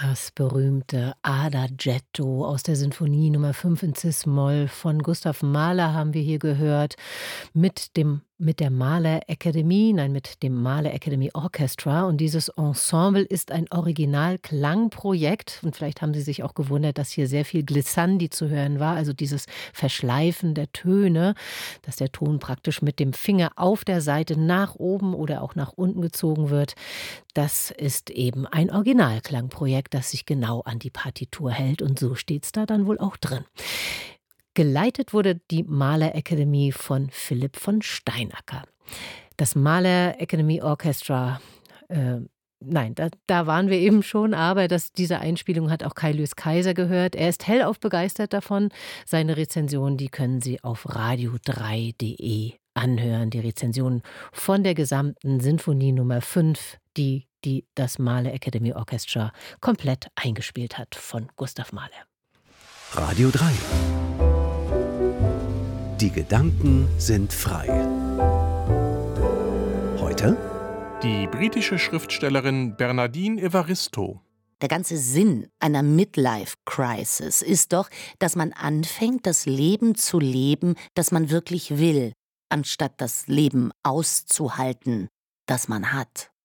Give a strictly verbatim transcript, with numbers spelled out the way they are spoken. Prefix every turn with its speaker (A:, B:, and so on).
A: Das berühmte Adagietto aus der Sinfonie Nummer fünf in Cis-Moll von Gustav Mahler haben wir hier gehört mit dem mit der Mahler Akademie, nein, mit dem Mahler Academy Orchestra. Und dieses Ensemble ist ein Original-Klangprojekt. Und vielleicht haben Sie sich auch gewundert, dass hier sehr viel Glissandi zu hören war, also dieses Verschleifen der Töne, dass der Ton praktisch mit dem Finger auf der Saite nach oben oder auch nach unten gezogen wird. Das ist eben ein Originalklangprojekt, das sich genau an die Partitur hält. Und so steht es da dann wohl auch drin. Geleitet wurde die Mahler Akademie von Philipp von Steinacker. Das Mahler Academy Orchestra, äh, nein, da, da waren wir eben schon, aber das, diese Einspielung hat auch Kai Lys Kaiser gehört. Er ist hellauf begeistert davon. Seine Rezension, die können Sie auf radio drei punkt de anhören. Die Rezension von der gesamten Sinfonie Nummer fünf, die, die das Mahler Academy Orchestra komplett eingespielt hat von Gustav Mahler.
B: Radio drei. Die Gedanken sind frei. Heute?
C: Die britische Schriftstellerin Bernardine Evaristo.
D: Der ganze Sinn einer Midlife-Crisis ist doch, dass man anfängt, das Leben zu leben, das man wirklich will, anstatt das Leben auszuhalten, das man hat.